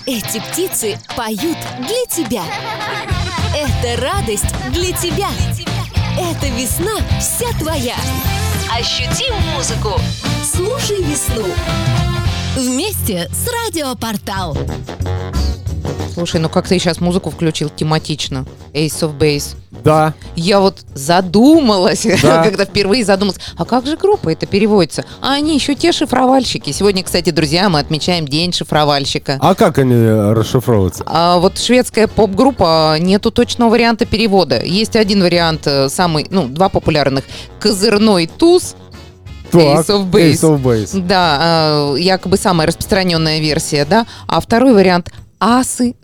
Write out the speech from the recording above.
Эти птицы поют для тебя. Это радость для тебя. Это весна вся твоя. Ощути музыку. Слушай весну. Вместе с Радиопортал. Слушай, ну как ты сейчас музыку включил тематично? Ace of Base. Да. Я вот задумалась, Да. когда впервые задумалась, а как же группа это переводится? А они еще те шифровальщики. Сегодня, кстати, друзья, мы отмечаем День шифровальщика. А как они расшифровываются? А вот шведская поп-группа, нету точного варианта перевода. Есть один вариант, самый, два популярных. Козырной туз. Ace of Base. Ace of Base. Да, якобы самая распространенная версия, да. А второй вариант — асы